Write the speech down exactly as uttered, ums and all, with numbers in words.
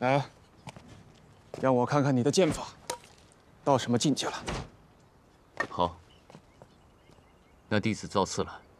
来，让我看看你的剑法到什么境界了。 好，那弟子造次了。